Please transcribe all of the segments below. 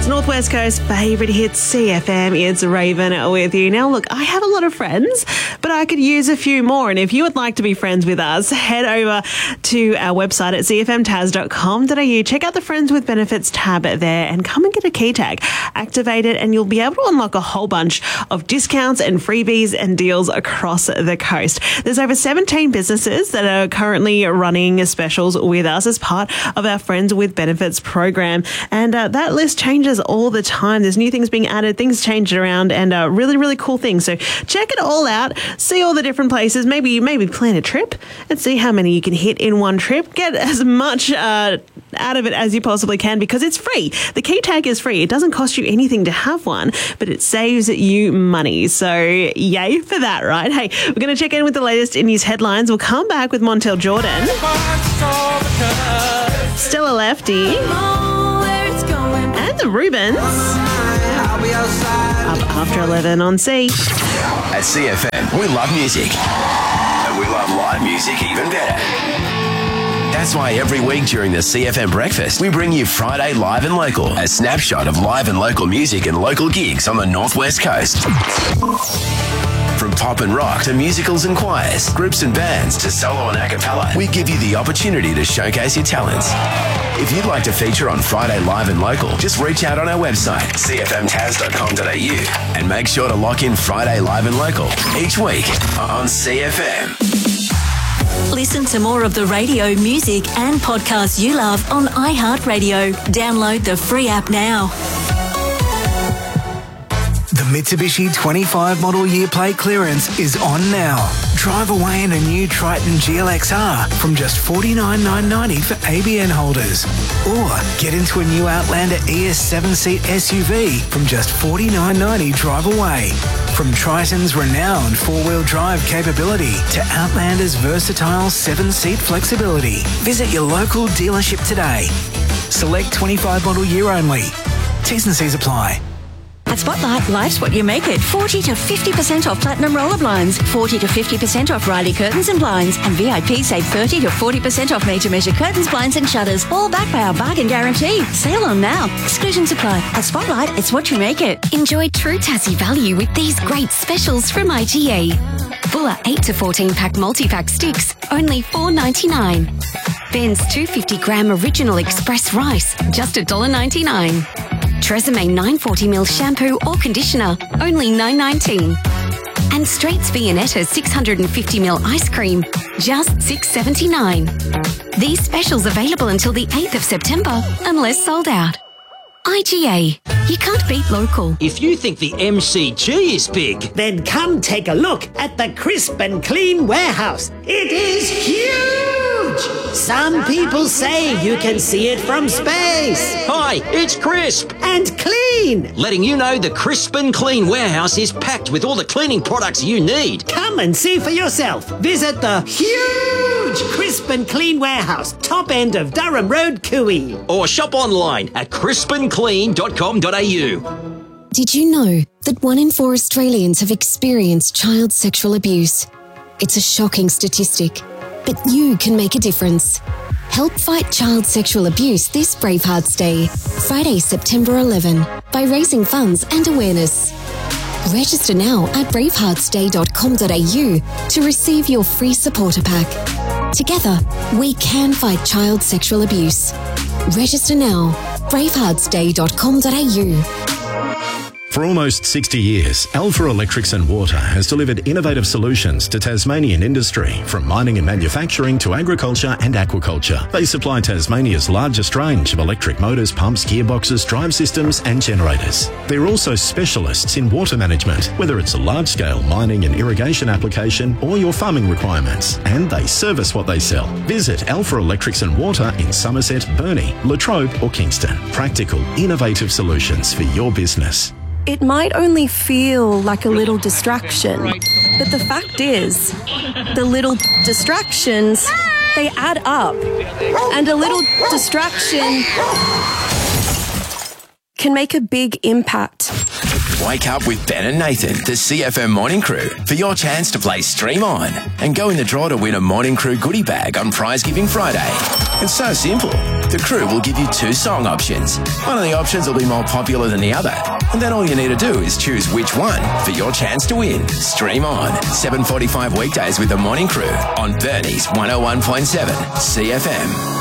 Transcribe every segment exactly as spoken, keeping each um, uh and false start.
Northwest Coast favourite hit C F M. It's Raven with you. Now, look, I have a lot of friends, but I could use a few more. And if you would like to be friends with us, head over to our website at c f m taz dot com dot a u. Check out the Friends with Benefits tab there and come and get a key tag. Activate it and you'll be able to unlock a whole bunch of discounts and freebies and deals across the coast. There's over seventeen businesses that are currently running specials with us as part of our Friends with Benefits program. And uh, that list changes all the time. There's new things being added, things changed around, and uh, really, really cool things. So check it all out. See all the different places. Maybe maybe plan a trip and see how many you can hit in one trip. Get as much uh, out of it as you possibly can because it's free. The key tag is free. It doesn't cost you anything to have one, but it saves you money. So yay for that, right? Hey, we're going to check in with the latest in news headlines. We'll come back with Montel Jordan, Stella Lefty, and the Rubens. Up after eleven on C. At C F M, we love music. And we love live music even better. That's why every week during the C F M Breakfast, we bring you Friday Live and Local, a snapshot of live and local music and local gigs on the Northwest Coast. From pop and rock to musicals and choirs, groups and bands to solo and a cappella, we give you the opportunity to showcase your talents. If you'd like to feature on Friday Live and Local, just reach out on our website, c f m taz dot com dot a u, and make sure to lock in Friday Live and Local each week on C F M. Listen to more of the radio, music and podcasts you love on iHeartRadio. Download the free app now. The Mitsubishi twenty-five model year plate clearance is on now. Drive away in a new Triton G L X R from just forty-nine thousand nine hundred ninety dollars for A B N holders. Or get into a new Outlander E S seven-seat S U V from just forty-nine thousand nine hundred ninety dollars drive away. From Triton's renowned four-wheel drive capability to Outlander's versatile seven-seat flexibility. Visit your local dealership today. Select twenty-five model year only. T's and C's apply. At Spotlight, life's what you make it. forty to fifty percent off platinum roller blinds, forty to fifty percent off Riley curtains and blinds, and V I P save thirty to forty percent off made to measure curtains, blinds and shutters, all backed by our bargain guarantee. Sale on now. Exclusions apply. At Spotlight, it's what you make it. Enjoy true Tassie value with these great specials from I G A. Fuller eight to fourteen pack multi-pack sticks, only four dollars ninety-nine. Ben's two hundred fifty gram original express rice, just one dollar ninety-nine. Tresemme nine forty milliliter shampoo or conditioner, only nine nineteen. And Straits Viennetta six hundred fifty milliliter ice cream, just six seventy-nine. These specials available until the eighth of September, unless sold out. I G A. You can't beat local. If you think the M C G is big, then come take a look at the Crisp and Clean warehouse. It is huge! Some people say you can see it from space. Hi, it's Crisp. And clean. Letting you know the Crisp and Clean warehouse is packed with all the cleaning products you need. Come and see for yourself. Visit the huge Crisp and Clean warehouse, top end of Durham Road, Cooey. Or shop online at crisp and clean dot com dot a u. Did you know that one in four Australians have experienced child sexual abuse? It's a shocking statistic, but you can make a difference. Help fight child sexual abuse this Bravehearts Day, Friday, September eleventh, by raising funds and awareness. Register now at bravehearts day dot com dot a u to receive your free supporter pack. Together, we can fight child sexual abuse. Register now, bravehearts day dot com dot a u. For almost sixty years, Alpha Electrics and Water has delivered innovative solutions to Tasmanian industry, from mining and manufacturing to agriculture and aquaculture. They supply Tasmania's largest range of electric motors, pumps, gearboxes, drive systems and generators. They're also specialists in water management, whether it's a large-scale mining and irrigation application or your farming requirements, and they service what they sell. Visit Alpha Electrics and Water in Somerset, Burnie, Latrobe or Kingston. Practical, innovative solutions for your business. It might only feel like a little distraction, but the fact is, the little distractions, they add up. And a little distraction can make a big impact. Wake up with Ben and Nathan, the C F M Morning Crew, for your chance to play Stream On and go in the draw to win a Morning Crew goodie bag on Prize Giving Friday. It's so simple. The crew will give you two song options. One of the options will be more popular than the other, and then all you need to do is choose which one for your chance to win. Stream On, seven forty-five weekdays with the Morning Crew on Bernie's one oh one point seven C F M.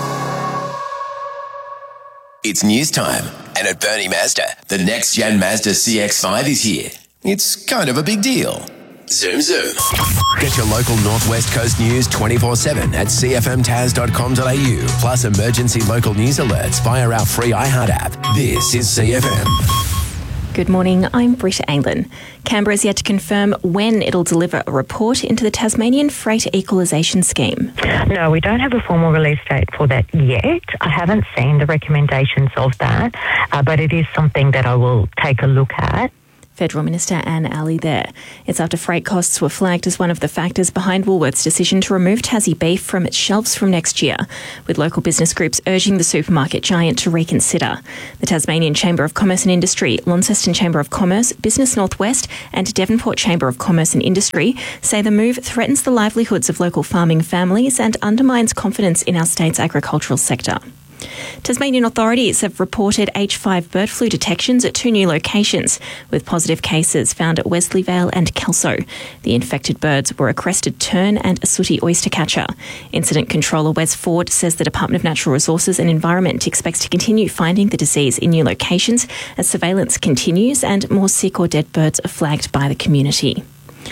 It's news time, and at Bernie Mazda, the next-gen Mazda C X five is here. It's kind of a big deal. Zoom, zoom. Get your local Northwest Coast news twenty-four seven at c f m taz dot com dot a u, plus emergency local news alerts via our free iHeart app. This is C F M. Good morning, I'm Britta Anglin. Canberra is yet to confirm when it'll deliver a report into the Tasmanian Freight Equalisation Scheme. No, we don't have a formal release date for that yet. I haven't seen the recommendations of that, uh, but it is something that I will take a look at. Federal Minister Anne Alley there. It's after freight costs were flagged as one of the factors behind Woolworths' decision to remove Tassie beef from its shelves from next year, with local business groups urging the supermarket giant to reconsider. The Tasmanian Chamber of Commerce and Industry, Launceston Chamber of Commerce, Business Northwest and Devonport Chamber of Commerce and Industry say the move threatens the livelihoods of local farming families and undermines confidence in our state's agricultural sector. Tasmanian authorities have reported H five bird flu detections at two new locations, with positive cases found at Wesleyvale and Kelso. The infected birds were a crested tern and a sooty oystercatcher. Incident Controller Wes Ford says the Department of Natural Resources and Environment expects to continue finding the disease in new locations as surveillance continues and more sick or dead birds are flagged by the community.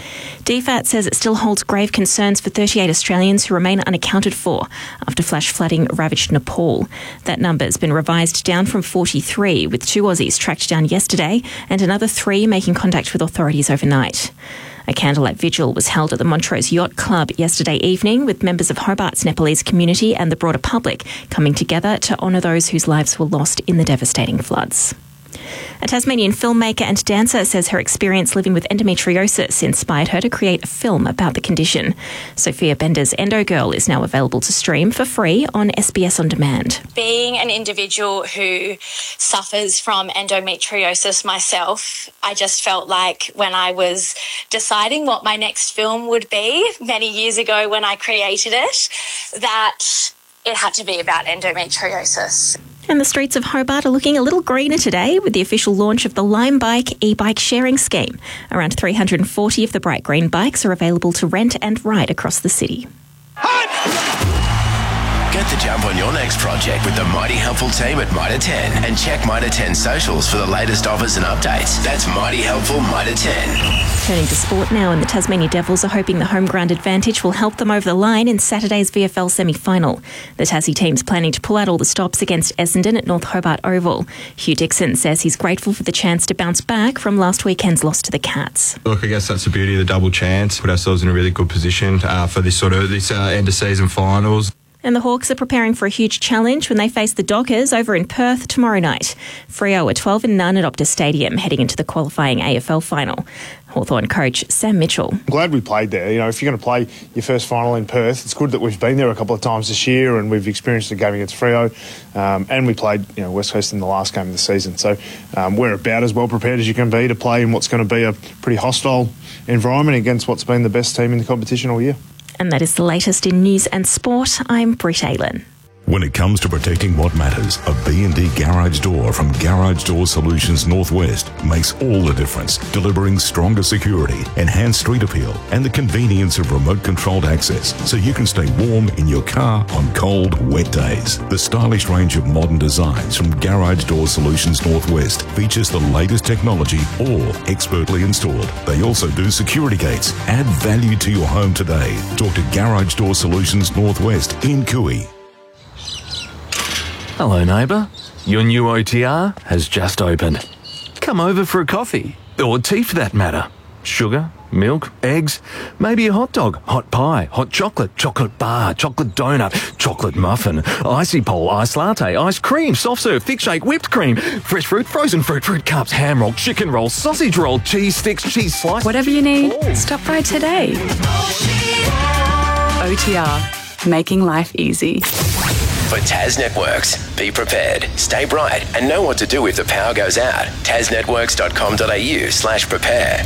D FAT says it still holds grave concerns for thirty-eight Australians who remain unaccounted for after flash flooding ravaged Nepal. That number has been revised down from forty-three, with two Aussies tracked down yesterday and another three making contact with authorities overnight. A candlelight vigil was held at the Montrose Yacht Club yesterday evening, with members of Hobart's Nepalese community and the broader public coming together to honour those whose lives were lost in the devastating floods. A Tasmanian filmmaker and dancer says her experience living with endometriosis inspired her to create a film about the condition. Sophia Bender's Endo Girl is now available to stream for free on S B S On Demand. Being an individual who suffers from endometriosis myself, I just felt like when I was deciding what my next film would be many years ago when I created it, that it had to be about endometriosis. And the streets of Hobart are looking a little greener today with the official launch of the Lime Bike e-bike sharing scheme. Around three hundred forty of the bright green bikes are available to rent and ride across the city. Get the jump on your next project with the Mighty Helpful team at Mitre ten, and check Mitre ten socials for the latest offers and updates. That's Mighty Helpful Mitre ten. Turning to sport now, and the Tasmania Devils are hoping the home ground advantage will help them over the line in Saturday's V F L semi-final. The Tassie team's planning to pull out all the stops against Essendon at North Hobart Oval. Hugh Dixon says he's grateful for the chance to bounce back from last weekend's loss to the Cats. Look, I guess that's the beauty of the double chance. Put ourselves in a really good position uh, for this sort of this uh, end of season finals. And the Hawks are preparing for a huge challenge when they face the Dockers over in Perth tomorrow night. Freo are twelve and none at Optus Stadium heading into the qualifying A F L final. Hawthorn coach Sam Mitchell. I'm glad we played there. You know, if you're going to play your first final in Perth, it's good that we've been there a couple of times this year and we've experienced a game against Freo, um, and we played, you know, West Coast in the last game of the season. So um, we're about as well prepared as you can be to play in what's going to be a pretty hostile environment against what's been the best team in the competition all year. And that is the latest in news and sport. I'm Britt Aylan. When it comes to protecting what matters, a B and D garage door from Garage Door Solutions Northwest makes all the difference, delivering stronger security, enhanced street appeal, and the convenience of remote-controlled access so you can stay warm in your car on cold, wet days. The stylish range of modern designs from Garage Door Solutions Northwest features the latest technology, all expertly installed. They also do security gates. Add value to your home today. Talk to Garage Door Solutions Northwest in Cooey. Hello, neighbour. Your new O T R has just opened. Come over for a coffee, or tea for that matter. Sugar, milk, eggs, maybe a hot dog, hot pie, hot chocolate, chocolate bar, chocolate donut, chocolate muffin, icy pole, iced latte, ice cream, soft serve, thick shake, whipped cream, fresh fruit, frozen fruit, fruit cups, ham roll, chicken roll, sausage roll, cheese sticks, cheese slice. Whatever you need, oh. Stop by today. O T R, making life easy. For Taz Networks, be prepared, stay bright, and know what to do if the power goes out. tasnetworks.com.au slash prepare.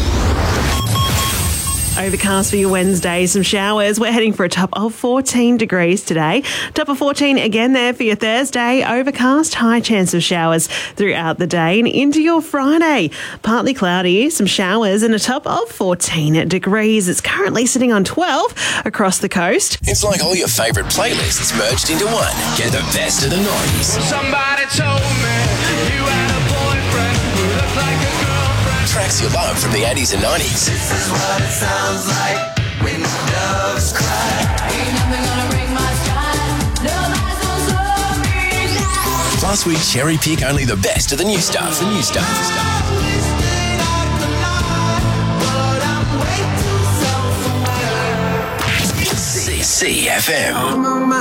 Overcast for your Wednesday, some showers. We're heading for a top of fourteen degrees today. Top of fourteen again there for your Thursday. Overcast, high chance of showers throughout the day and into your Friday. Partly cloudy, some showers and a top of fourteen degrees. It's currently sitting on twelve across the coast. It's like all your favourite playlists merged into one. Get the best of the nineties. Somebody told me you had a boyfriend who looked like a girlfriend. Tracks you love from the eighties and nineties. This is what it sounds like when doves cry. Ain't nothing gonna break my stride. Nobody's gonna slow me down. Plus, we cherry pick only the best of the new stuff. The new stuff. C F M.